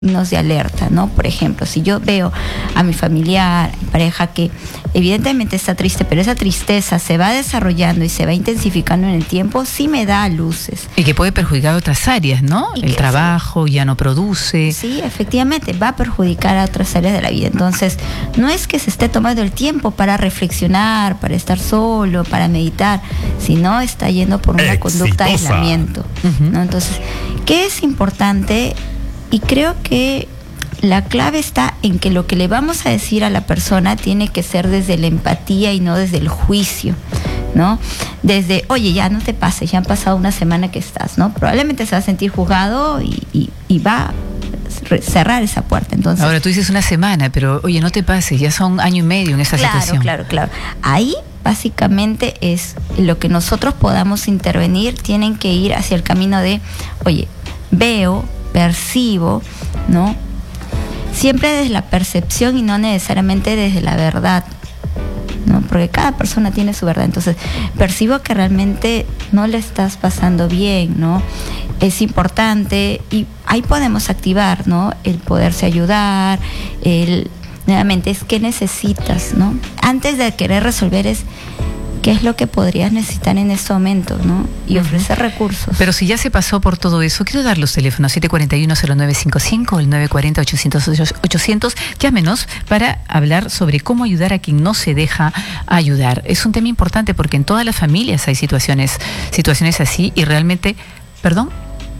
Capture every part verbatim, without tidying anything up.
signos de alerta, ¿no? Por ejemplo, si yo veo a mi familiar, mi pareja que evidentemente está triste, pero esa tristeza se va desarrollando y se va intensificando en el tiempo, sí me da luces. Y que puede perjudicar otras áreas, ¿no? Y el trabajo sí. Ya no produce. Sí, efectivamente, va a perjudicar a otras áreas de la vida. Entonces, no es que se esté tomando el tiempo para reflexionar, para estar solo, para meditar, sino está yendo por una Exitosa. conducta de aislamiento, uh-huh. ¿no? Entonces, ¿qué es importante? Y creo que la clave está en que lo que le vamos a decir a la persona tiene que ser desde la empatía y no desde el juicio, ¿no? Desde, oye, ya no te pases, ya han pasado una semana que estás, ¿no? Probablemente se va a sentir juzgado y, y, y va a cerrar esa puerta. Entonces, ahora tú dices una semana, pero oye, no te pases, ya son año y medio en esa claro, situación. Claro, claro, claro. Ahí básicamente es lo que nosotros podamos intervenir, tienen que ir hacia el camino de, oye, veo, percibo, ¿no? Siempre desde la percepción y no necesariamente desde la verdad, ¿no? Porque cada persona tiene su verdad. Entonces, percibo que realmente no le estás pasando bien, ¿no? Es importante y ahí podemos activar, ¿no? El poderse ayudar, el nuevamente es qué necesitas, ¿no? Antes de querer resolver es qué es lo que podrías necesitar en este momento, ¿no? Y ofrecer uh-huh. recursos. Pero si ya se pasó por todo eso, quiero dar los teléfonos siete cuatro uno cero nueve cinco cinco, el nueve cuatro cero ochocientos ochocientos, llámenos para hablar sobre cómo ayudar a quien no se deja ayudar. Es un tema importante porque en todas las familias hay situaciones, situaciones así y realmente, perdón,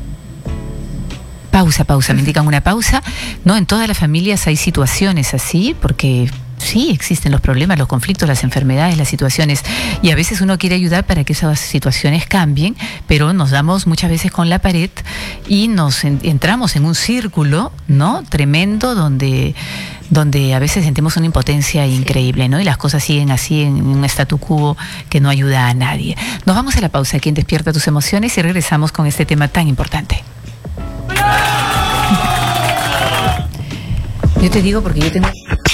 pausa, pausa, me indican una pausa, ¿no? En todas las familias hay situaciones así porque sí, existen los problemas, los conflictos, las enfermedades, las situaciones y a veces uno quiere ayudar para que esas situaciones cambien, pero nos damos muchas veces con la pared y nos en, entramos en un círculo, ¿no? Tremendo donde, donde a veces sentimos una impotencia sí. increíble, ¿no? Y las cosas siguen así en un statu quo que no ayuda a nadie. Nos vamos a la pausa aquí en Despierta tus emociones y regresamos con este tema tan importante. Yo te digo porque yo tengo...